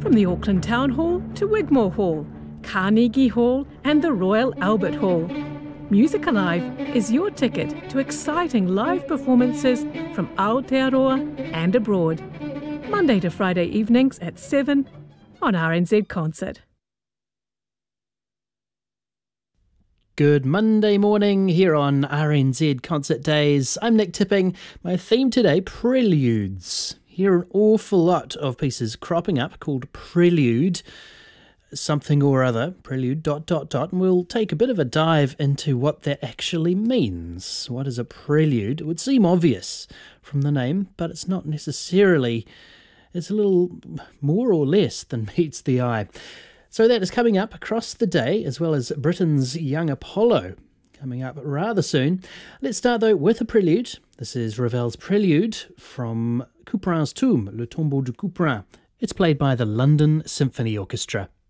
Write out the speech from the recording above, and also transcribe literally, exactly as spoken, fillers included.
From the Auckland Town Hall to Wigmore Hall, Carnegie Hall and the Royal Albert Hall. Music Alive is your ticket to exciting live performances from Aotearoa and abroad. Monday to Friday evenings at seven on R N Z Concert. Good Monday morning here on R N Z Concert Days. I'm Nick Tipping. My theme today, Preludes. Hear an awful lot of pieces cropping up called Prelude, something or other, prelude dot dot dot, and we'll take a bit of a dive into what that actually means. What is a prelude? It would seem obvious from the name, but it's not necessarily. It's a little more or less than meets the eye. So that is coming up across the day, as well as Britain's Young Apollo coming up rather soon. Let's start though with a prelude. This is Ravel's Prelude from Couperin's Tomb, Le Tombeau de Couperin. It's played by the London Symphony Orchestra.